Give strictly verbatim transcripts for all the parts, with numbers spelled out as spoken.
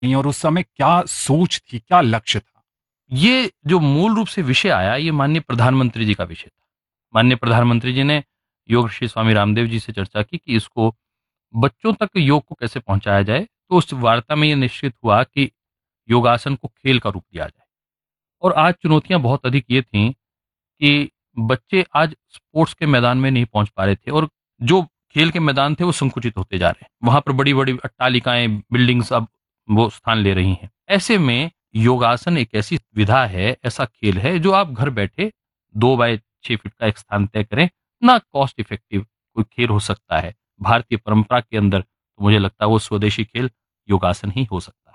थी और उस समय क्या सोच थी, क्या लक्ष्य था? ये जो मूल रूप से विषय आया, ये माननीय प्रधानमंत्री जी का विषय था। माननीय प्रधानमंत्री जी ने योग ऋषि स्वामी रामदेव जी से चर्चा की कि इसको बच्चों तक योग को कैसे पहुँचाया जाए। तो उस वार्ता में ये निश्चित हुआ कि योगासन को खेल का रूप दिया जाए। और आज चुनौतियाँ बहुत अधिक ये थीं कि बच्चे आज स्पोर्ट्स के मैदान में नहीं पहुँच पा रहे थे और जो खेल के मैदान थे वो संकुचित होते जा रहे हैं। वहाँ पर बड़ी-बड़ी अट्टालिकाएँ, बिल्डिंग्स अब वो स्थान ले रही हैं। ऐसे में योगासन एक ऐसी विधा है, ऐसा खेल है जो आप घर बैठे दो बाय छह फीट का एक स्थान तय करें, ना कॉस्ट इफेक्टिव कोई खेल हो सकता है। भारतीय परंपरा के अंदर तो मुझे लगता है वो स्वदेशी खेल योगासन ही हो सकता है।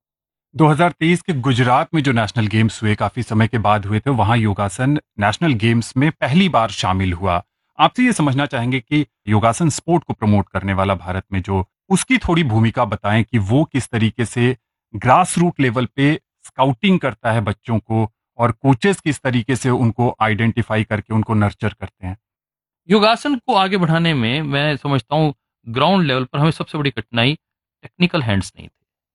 दो हज़ार तेईस के गुजरात में जो नेशनल गेम्स हुए, काफ़ी समय के बाद हुए थे, वहाँ योगासन नेशनल गेम्स में पहली बार शामिल हुआ। आपसे ये समझना चाहेंगे कि योगासन स्पोर्ट को प्रमोट करने वाला भारत में जो उसकी थोड़ी भूमिका बताएँ कि वो किस तरीके से ग्रास रूट लेवल पे स्काउटिंग करता है बच्चों को और कोचेज़ किस तरीके से उनको आइडेंटिफ़ाई करके उनको नर्चर करते हैं? योगासन को आगे बढ़ाने में मैं समझता हूँ ग्राउंड लेवल पर हमें सबसे बड़ी कठिनाई टेक्निकल हैंड्स नहीं थे।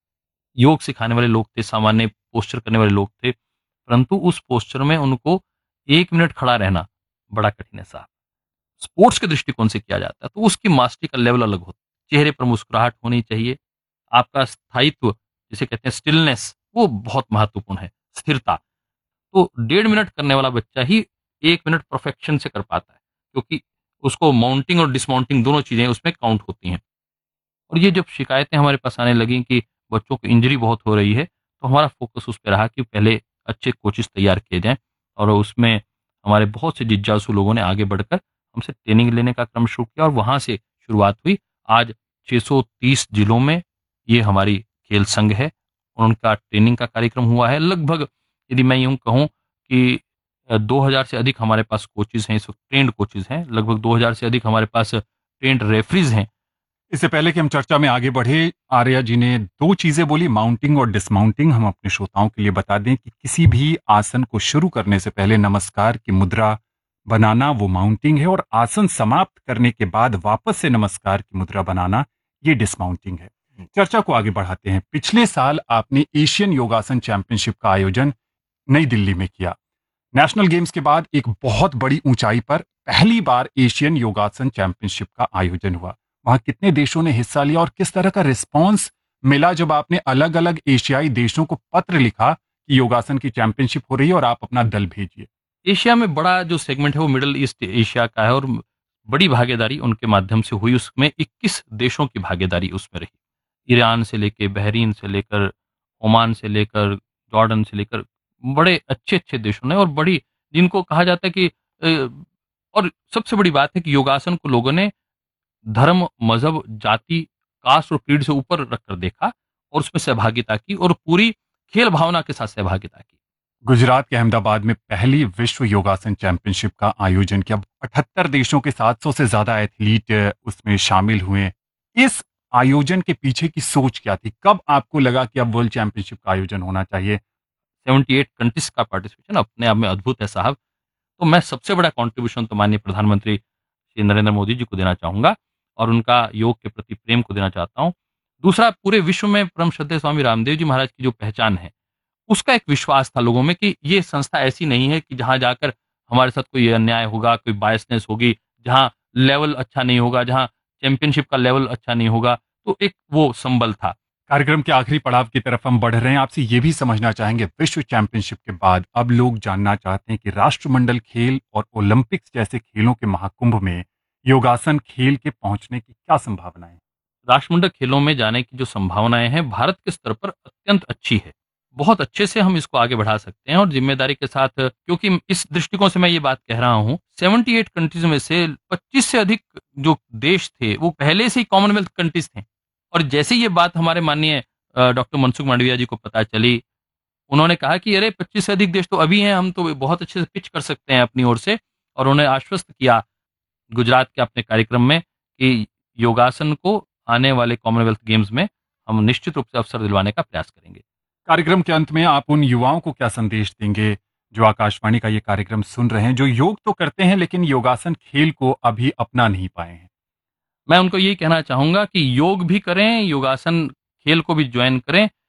योग सिखाने वाले लोग थे, सामान्य पोस्चर करने वाले लोग थे, परंतु उस पोस्चर में उनको एक मिनट खड़ा रहना बड़ा कठिन है साहब। स्पोर्ट्स के दृष्टिकोण से किया जाता है, तो उसकी मास्टरी का लेवल अलग होता है। चेहरे पर मुस्कुराहट होनी चाहिए, आपका स्थायित्व जिसे कहते हैं स्टिलनेस, वो बहुत महत्वपूर्ण है, स्थिरता। तो डेढ़ मिनट करने वाला बच्चा ही एक मिनट परफेक्शन से कर पाता है, क्योंकि उसको माउंटिंग और डिसमाउंटिंग दोनों चीज़ें उसमें काउंट होती हैं। और ये जब शिकायतें हमारे पास आने लगीं कि बच्चों को इंजरी बहुत हो रही है, तो हमारा फ़ोकस उस पे रहा कि पहले अच्छे कोचेज़ तैयार किए जाएँ और उसमें हमारे बहुत से जिज्ञासु लोगों ने आगे बढ़कर हमसे ट्रेनिंग लेने का क्रम शुरू किया और वहाँ से शुरुआत हुई। आज छह सौ तीस जिलों में ये हमारी खेल संघ है, उनका ट्रेनिंग का कार्यक्रम हुआ है। लगभग यदि मैं यूँ कहूँ कि अ, दो हज़ार से अधिक हमारे पास कोचेज़ हैं, इस वक़्त ट्रेन्ड कोचेज़ हैं। लगभग दो हज़ार से अधिक हमारे पास ट्रेन्ड रेफरीज़ हैं। इससे पहले कि हम चर्चा में आगे बढ़े, आर्या जी ने दो चीजें बोली, माउंटिंग और डिसमाउंटिंग। हम अपने श्रोताओं के लिए बता दें कि किसी भी आसन को शुरू करने से पहले नमस्कार की मुद्रा बनाना वो माउंटिंग है और आसन समाप्त करने के बाद वापस से नमस्कार की मुद्रा बनाना ये डिसमाउंटिंग है। चर्चा को आगे बढ़ाते हैं। पिछले साल आपने एशियन योगासन चैंपियनशिप का आयोजन नई दिल्ली में किया। नेशनल गेम्स के बाद एक बहुत बड़ी ऊंचाई पर पहली बार एशियन योगासन चैंपियनशिप का आयोजन हुआ। वहां कितने देशों ने हिस्सा लिया और किस तरह का रिस्पांस मिला जब आपने अलग अलग एशियाई देशों को पत्र लिखा कि योगासन की चैंपियनशिप हो रही है और आप अपना दल भेजिए? एशिया में बड़ा जो सेगमेंट है वो मिडल ईस्ट एशिया का है और बड़ी भागीदारी उनके माध्यम से हुई। उसमें इक्कीस देशों की भागीदारी उसमें रही। ईरान से लेके, बहरीन से लेकर, ओमान से लेकर, जॉर्डन से लेकर बड़े अच्छे-अच्छे देशों ने और बड़ी जिनको कहा जाता है कि अ, और सबसे बड़ी बात है कि योगासन को लोगों ने धर्म, मज़हब, जाति, कास्ट और क्रीड से ऊपर रखकर देखा और उसमें सहभागिता की और पूरी खेल भावना के साथ सहभागिता की। गुजरात के अहमदाबाद में पहली विश्व योगासन चैंपियनशिप का आयोजन किया। अठहत्तर देशों के सात सौ से ज्यादा एथलीट अ, उसमें शामिल हुए। इस आयोजन के पीछे की सोच क्या थी? कब आपको लगा कि अब वर्ल्ड चैंपियनशिप का आयोजन होना चाहिए? अठहत्तर कंट्रीज़ का पार्टिसिपेशन अपने आप में अद्भुत है साहब। तो मैं सबसे बड़ा कंट्रीब्यूशन तो माननीय प्रधानमंत्री श्री नरेंद्र मोदी जी को देना चाहूँगा और उनका योग के प्रति प्रेम को देना चाहता हूँ। दूसरा, पूरे विश्व में परम श्रद्धेय स्वामी रामदेव जी महाराज की जो पहचान है, उसका एक विश्वास था लोगों में कि ये संस्था ऐसी नहीं है कि जहाँ जाकर हमारे साथ कोई अन्याय होगा, कोई बायसनेस होगी, जहाँ लेवल अच्छा नहीं होगा, जहाँ चैंपियनशिप का लेवल अच्छा नहीं होगा। तो एक वो संबल था। कार्यक्रम के आखिरी पड़ाव की तरफ हम बढ़ रहे हैं। आपसे ये भी समझना चाहेंगे, विश्व चैंपियनशिप के बाद अब लोग जानना चाहते हैं कि राष्ट्रमंडल खेल और ओलंपिक्स जैसे खेलों के महाकुंभ में योगासन खेल के पहुंचने की क्या संभावनाएं हैं? राष्ट्रमंडल खेलों में जाने की जो संभावनाएँ हैं, भारत के स्तर पर अत्यंत अच्छी है। बहुत अच्छे से हम इसको आगे बढ़ा सकते हैं और ज़िम्मेदारी के साथ, क्योंकि इस दृष्टिकोण से मैं ये बात कह रहा हूँ, अठहत्तर कंट्रीज़ में से पच्चीस से अधिक जो देश थे, वो पहले से ही कॉमनवेल्थ कंट्रीज़ थे। और जैसे ही ये बात हमारे माननीय अ, डॉक्टर मनसुख मांडविया जी को पता चली, उन्होंने कहा कि अरे पच्चीस से अधिक देश तो अभी हैं, हम तो बहुत अच्छे से पिच कर सकते हैं अपनी ओर से। और उन्हें आश्वस्त किया गुजरात के अपने कार्यक्रम में कि योगासन को आने वाले कॉमनवेल्थ गेम्स में हम निश्चित रूप से अवसर दिलवाने का प्रयास करेंगे। कार्यक्रम के अंत में आप उन युवाओं को क्या संदेश देंगे जो आकाशवाणी का ये कार्यक्रम सुन रहे हैं, जो योग तो करते हैं लेकिन योगासन खेल को अभी अपना नहीं पाए हैं? मैं उनको यही कहना चाहूँगा कि योग भी करें, योगासन खेल को भी जॉइन करें।